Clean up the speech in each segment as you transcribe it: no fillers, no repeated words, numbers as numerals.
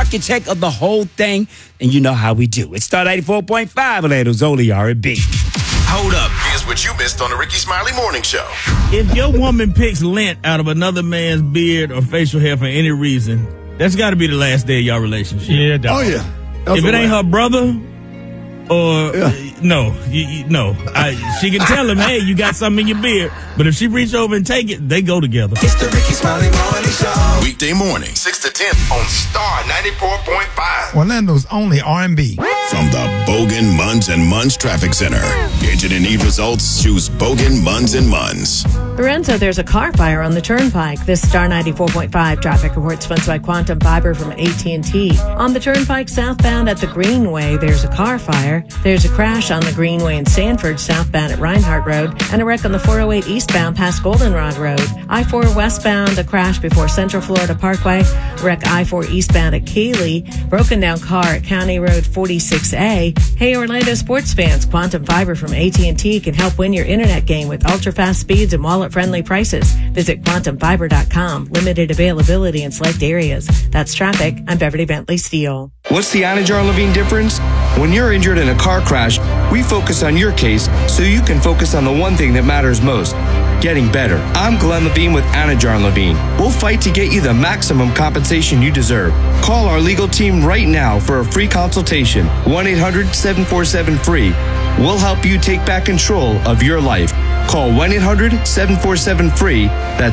architect of the whole thing, and you know how we do. It's Star 94.5, Orlando's only R&B. Hold up. Here's what you missed on the Ricky Smiley Morning Show. If your woman picks lint out of another man's beard or facial hair for any reason, that's got to be the last day of y'all relationship. Yeah, dog. Oh, yeah. That's If it ain't right. her brother, or no, she can tell him, hey, you got something in your beard. But if she reach over and take it, they go together. It's the Ricky Smiley Morning Show. Weekday morning, 6 to 10 on Star 94.5. Orlando's only R&B. From the Bogan Munns and Munns Traffic Center. Engine and need results, choose Bogan Munns and Munns. Lorenzo, there's a car fire on the Turnpike. This Star 94.5 traffic report sponsored by Quantum Fiber from AT&T. On the Turnpike southbound at the Greenway, there's a car fire. There's a crash on the Greenway in Sanford southbound at Reinhardt Road, and a wreck on the 408 eastbound past Goldenrod Road. I-4 westbound, a crash before Central Florida Parkway. Wreck I-4 eastbound at Keeley. Broken down car at County Road 46A. Hey, Orlando sports fans, Quantum Fiber from AT&T can help win your internet game with ultra-fast speeds and wallet-friendly prices. Visit quantumfiber.com. Limited availability in select areas. That's traffic. I'm Beverly Bentley Steele. What's the Anajar Levine difference? When you're injured in a car crash, we focus on your case so you can focus on the one thing that matters most, getting better. I'm Glenn Levine with Anajar Levine. We'll fight to get you the maximum compensation you deserve. Call our legal team right now for a free consultation. 1-800-747-FREE. We'll help you take back control of your life. Call 1-800-747-FREE. That's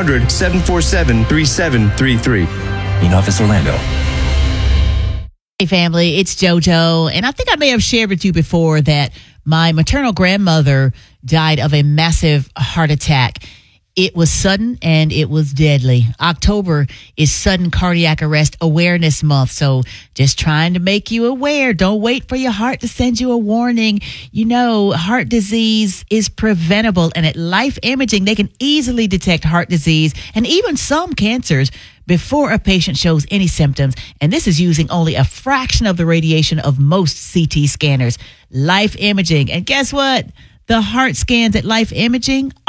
1-800-747-3733. In-office Orlando. Hey family, it's JoJo, and I think I may have shared with you before that my maternal grandmother died of a massive heart attack. It was sudden and it was deadly. October is Sudden Cardiac Arrest Awareness Month, so just trying to make you aware. Don't wait for your heart to send you a warning. You know, heart disease is preventable, and at Life Imaging, they can easily detect heart disease and even some cancers before a patient shows any symptoms, and this is using only a fraction of the radiation of most CT scanners. Life Imaging, and guess what? The heart scans at Life Imaging